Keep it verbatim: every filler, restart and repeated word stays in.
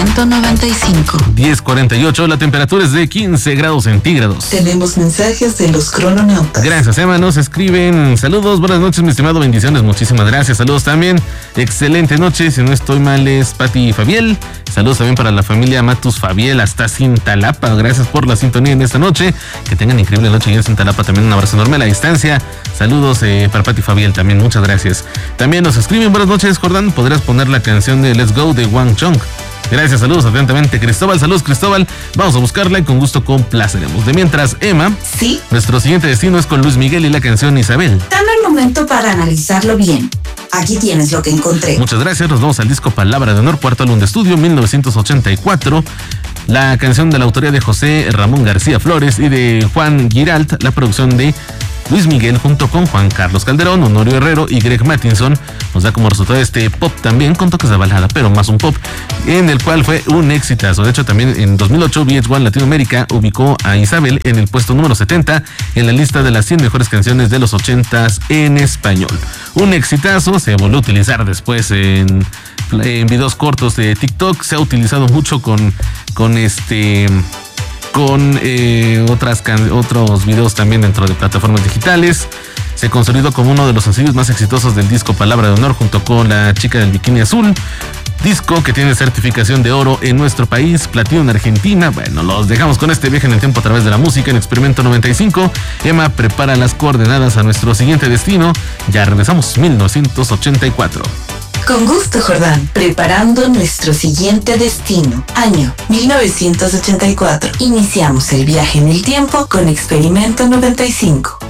Experimento noventa y cinco. diez cuarenta y ocho, la temperatura es de quince grados centígrados. Tenemos mensajes de los crononautas. Gracias, Emma. Nos escriben saludos, buenas noches, mi estimado, bendiciones, muchísimas gracias. Saludos también, excelente noche, si no estoy mal es Pati y Fabiel. Saludos también para la familia Matus Fabiel hasta Cintalapa. Gracias por la sintonía en esta noche. Que tengan increíble noche y en Cintalapa también un abrazo enorme a la distancia. Saludos eh, para Pati y Fabiel también, muchas gracias. También nos escriben, buenas noches, Jordán, ¿podrías poner la canción de Let's Go de Wang Chung? Gracias, saludos atentamente, Cristóbal. Saludos, Cristóbal. Vamos a buscarla y con gusto complaceremos. De mientras, Emma, sí, nuestro siguiente destino es con Luis Miguel y la canción Isabel. Dame un momento para analizarlo bien. Aquí tienes lo que encontré. Muchas gracias. Nos vamos al disco Palabra de Honor, cuarto álbum de estudio, mil novecientos ochenta y cuatro. La canción de la autoría de José Ramón García Flores y de Juan Giralt, la producción de Luis Miguel junto con Juan Carlos Calderón, Honorio Herrero y Greg Mattinson. Nos da como resultado este pop también con toques de balada, pero más un pop, en el cual fue un exitazo. De hecho, también en dos mil ocho V H uno Latinoamérica ubicó a Isabel en el puesto número setenta en la lista de las cien mejores canciones de los ochentas en español. Un exitazo, se volvió a utilizar después en, en videos cortos de TikTok, se ha utilizado mucho con, con este... con eh, otras can- otros videos también dentro de plataformas digitales. Se consolidó como uno de los sencillos más exitosos del disco Palabra de Honor junto con La Chica del Bikini Azul, disco que tiene certificación de oro en nuestro país, platino en Argentina. Bueno, los dejamos con este viaje en el tiempo a través de la música en Experimento noventa y cinco. Emma prepara las coordenadas a nuestro siguiente destino. Ya regresamos, mil novecientos ochenta y cuatro. Con gusto, Jordán. Preparando nuestro siguiente destino. Año mil novecientos ochenta y cuatro. Iniciamos el viaje en el tiempo con Experimento noventa y cinco.